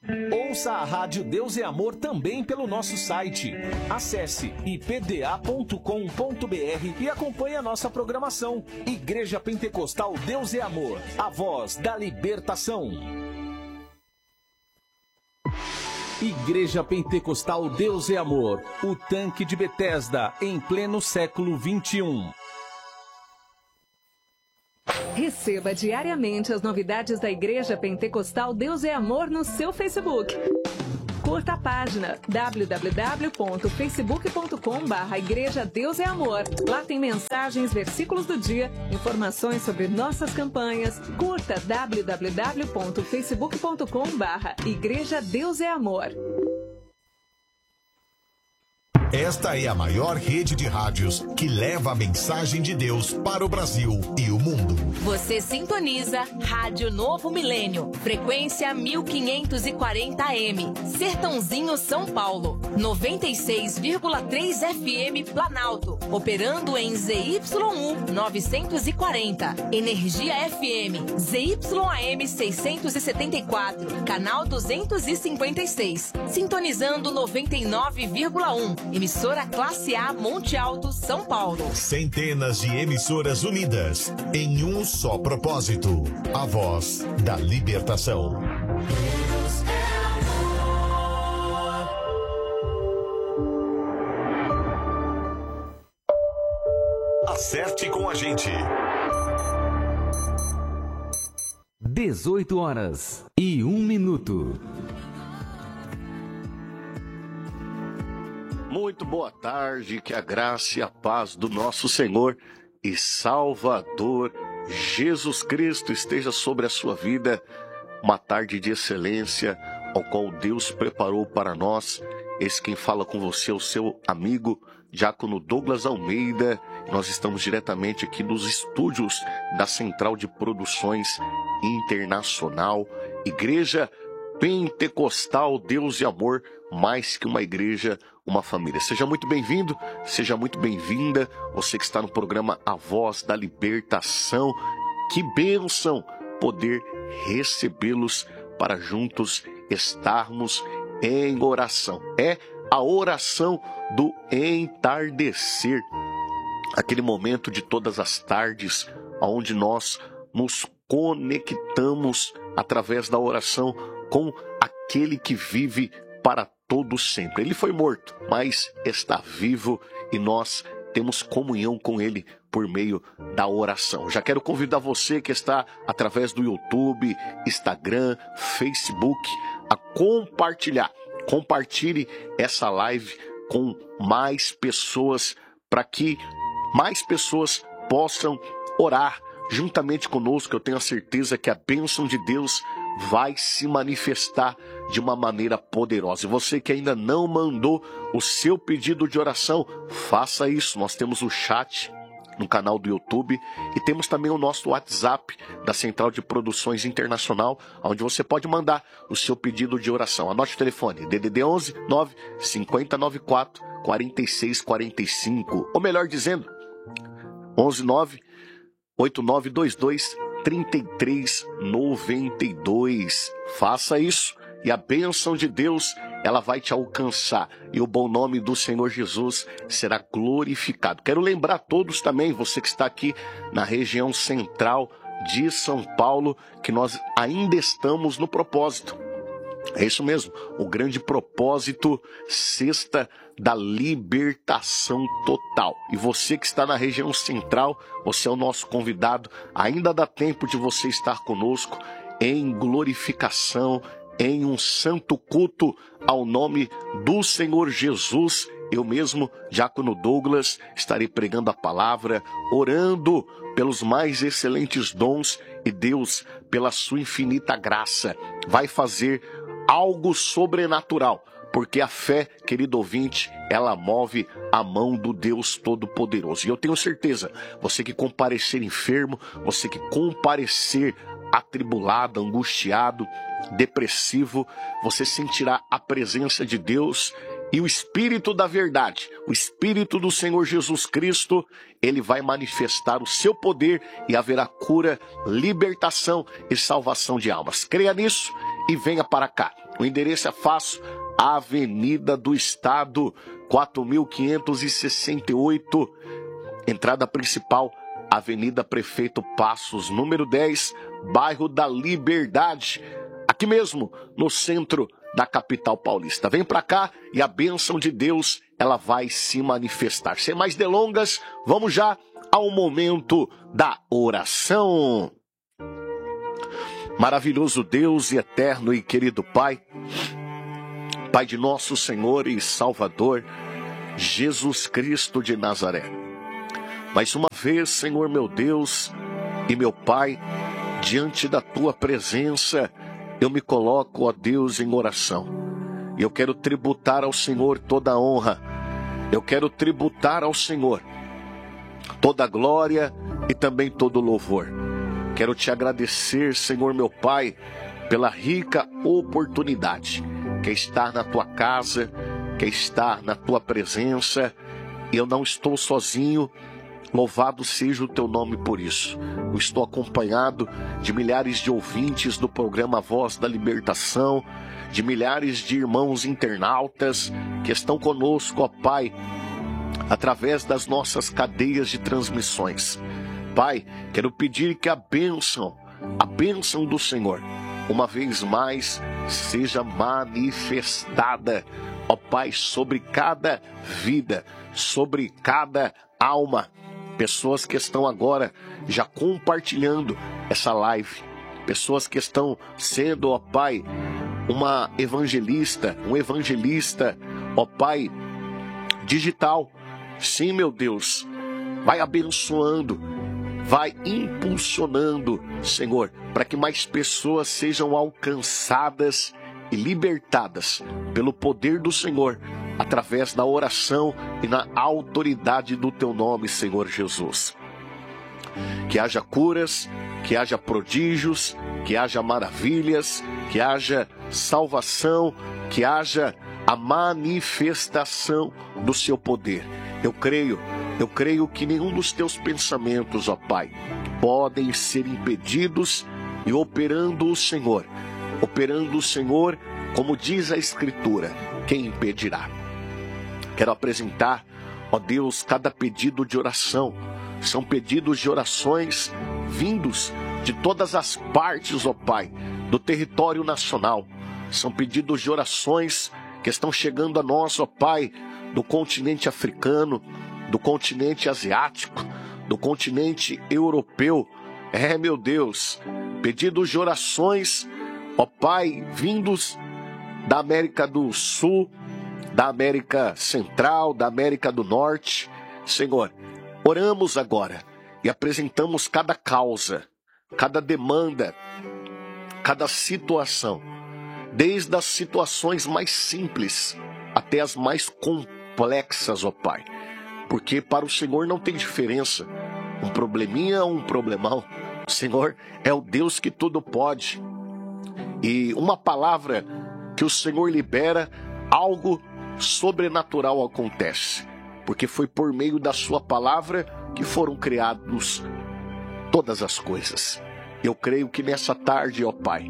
Ouça a Rádio Deus é Amor também pelo nosso site. Acesse ipda.com.br e acompanhe a nossa programação. Igreja Pentecostal Deus é Amor, a voz da libertação. Igreja Pentecostal Deus é Amor, o tanque de Betesda em pleno século 21. Receba diariamente as novidades da Igreja Pentecostal Deus é Amor no seu Facebook. Curta a página www.facebook.com/Igreja Deus é Amor. Lá tem mensagens, versículos do dia, informações sobre nossas campanhas. Curta www.facebook.com/Igreja Deus é Amor. Esta é a maior rede de rádios que leva a mensagem de Deus para o Brasil e o mundo. Você sintoniza Rádio Novo Milênio, frequência 1540 AM, Sertãozinho, São Paulo, 96,3 FM Planalto, operando em ZYU 940, Energia FM, ZYAM 674, canal 256, sintonizando 99,1. Emissora Classe A Monte Alto, São Paulo. Centenas de emissoras unidas em um só propósito: a voz da libertação. Deus é amor. Acerte com a gente. 18h01. Muito boa tarde, que a graça e a paz do nosso Senhor e Salvador Jesus Cristo esteja sobre a sua vida. Uma tarde de excelência, ao qual Deus preparou para nós. Esse quem fala com você é o seu amigo, Diácono Douglas Almeida. Nós estamos diretamente aqui nos estúdios da Central de Produções Internacional, Igreja Pentecostal Deus e Amor, mais que uma igreja, uma família. Seja muito bem-vindo, seja muito bem-vinda, você que está no programa A Voz da Libertação. Que bênção poder recebê-los para juntos estarmos em oração. É a oração do entardecer, aquele momento de todas as tardes, onde nós nos conectamos através da oração com aquele que vive para todo sempre. Ele foi morto, mas está vivo e nós temos comunhão com ele por meio da oração. Já quero convidar você que está através do YouTube, Instagram, Facebook, a compartilhar. Compartilhe essa live com mais pessoas, para que mais pessoas possam orar juntamente conosco. Eu tenho a certeza que a bênção de Deus vai se manifestar de uma maneira poderosa. E você que ainda não mandou o seu pedido de oração, faça isso. Nós temos o chat no canal do YouTube e temos também o nosso WhatsApp da Central de Produções Internacional, onde você pode mandar o seu pedido de oração. Anote o telefone: DDD 11 9 5094 4645, ou melhor dizendo, 11 9 8922 3392. Faça isso e a bênção de Deus, ela vai te alcançar e o bom nome do Senhor Jesus será glorificado. Quero lembrar a todos também, você que está aqui na região central de São Paulo, que nós ainda estamos no propósito. É isso mesmo, o grande propósito, Sexta da Libertação Total. E você que está na região central, você é o nosso convidado. Ainda dá tempo de você estar conosco em glorificação, em um santo culto ao nome do Senhor Jesus. Eu mesmo, Diácono Douglas, estarei pregando a palavra, orando pelos mais excelentes dons, e Deus, pela sua infinita graça, vai fazer algo sobrenatural, porque a fé, querido ouvinte, ela move a mão do Deus Todo-Poderoso. E eu tenho certeza, você que comparecer enfermo, você que comparecer atribulado, angustiado, depressivo, você sentirá a presença de Deus e o Espírito da verdade, o Espírito do Senhor Jesus Cristo, ele vai manifestar o seu poder e haverá cura, libertação e salvação de almas. Creia nisso e venha para cá. O endereço é fácil, Avenida do Estado, 4.568, entrada principal, Avenida Prefeito Passos, número 10, bairro da Liberdade, aqui mesmo, no centro da capital paulista. Vem para cá e a bênção de Deus, ela vai se manifestar. Sem mais delongas, vamos já ao momento da oração. Maravilhoso Deus e eterno e querido Pai, Pai de nosso Senhor e Salvador, Jesus Cristo de Nazaré. Mais uma vez, Senhor meu Deus e meu Pai, diante da Tua presença, eu me coloco, ó Deus, em oração. E eu quero tributar ao Senhor toda a honra. Eu quero tributar ao Senhor toda a glória e também todo o louvor. Quero te agradecer, Senhor meu Pai, pela rica oportunidade que é estar na tua casa, que é estar na tua presença. E eu não estou sozinho, louvado seja o teu nome por isso. Eu estou acompanhado de milhares de ouvintes do programa Voz da Libertação, de milhares de irmãos internautas que estão conosco, ó Pai, através das nossas cadeias de transmissões. Pai, quero pedir que a bênção do Senhor, uma vez mais, seja manifestada, ó Pai, sobre cada vida, sobre cada alma. Pessoas que estão agora já compartilhando essa live, pessoas que estão sendo, ó Pai, um evangelista, ó Pai, digital. Sim, meu Deus, vai abençoando, vai impulsionando, Senhor, para que mais pessoas sejam alcançadas e libertadas pelo poder do Senhor, através da oração e na autoridade do Teu nome, Senhor Jesus. Que haja curas, que haja prodígios, que haja maravilhas, que haja salvação, que haja a manifestação do Seu poder. Eu creio que nenhum dos Teus pensamentos, ó Pai, podem ser impedidos, e operando o Senhor, como diz a Escritura, quem impedirá? Quero apresentar, ó Deus, cada pedido de oração. São pedidos de orações vindos de todas as partes, ó Pai, do território nacional. São pedidos de orações que estão chegando a nós, ó Pai, do continente africano, do continente asiático, do continente europeu. Meu Deus, pedidos de orações, ó Pai, vindos da América do Sul, da América Central, da América do Norte. Senhor, oramos agora e apresentamos cada causa, cada demanda, cada situação, desde as situações mais simples até as mais complexas, ó Pai. Porque para o Senhor não tem diferença, um probleminha ou um problemão. O Senhor é o Deus que tudo pode. E uma palavra que o Senhor libera, algo sobrenatural acontece. Porque foi por meio da sua palavra que foram criados todas as coisas. Eu creio que nessa tarde, ó Pai,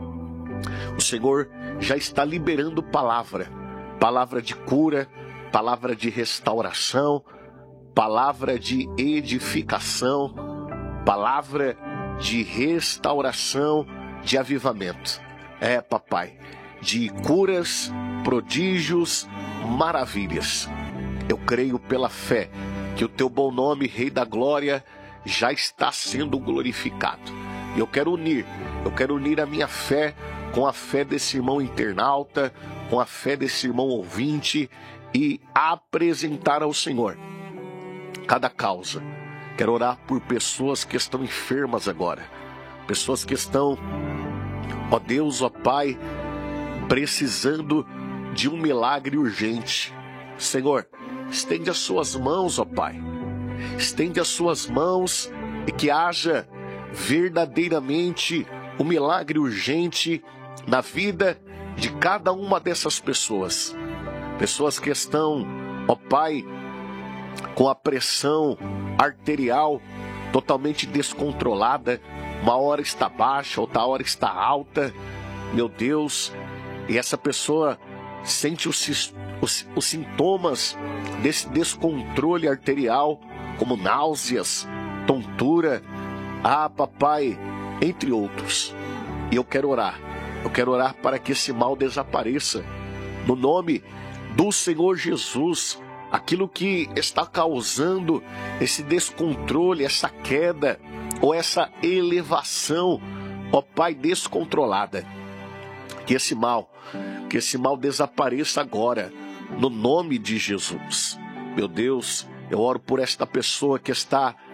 o Senhor já está liberando palavra de cura, palavra de restauração, palavra de edificação, palavra de restauração, de avivamento. Papai, de curas, prodígios, maravilhas. Eu creio pela fé que o teu bom nome, Rei da Glória, já está sendo glorificado. Eu quero unir a minha fé com a fé desse irmão internauta, com a fé desse irmão ouvinte, e apresentar ao Senhor cada causa. Quero orar por pessoas que estão enfermas agora, pessoas que estão, ó Deus, ó Pai, precisando de um milagre urgente. Senhor, estende as suas mãos, ó Pai, estende as suas mãos e que haja verdadeiramente um milagre urgente na vida de cada uma dessas pessoas. Pessoas que estão, ó Pai, com a pressão arterial totalmente descontrolada, uma hora está baixa, outra hora está alta. meu Deus, e essa pessoa sente os sintomas desse descontrole arterial, como náuseas, tontura, papai, entre outros. E eu quero orar para que esse mal desapareça, no nome do Senhor Jesus. Aquilo que está causando esse descontrole, essa queda, ou essa elevação, ó Pai, descontrolada, que esse mal desapareça agora, no nome de Jesus. Meu Deus, eu oro por esta pessoa que está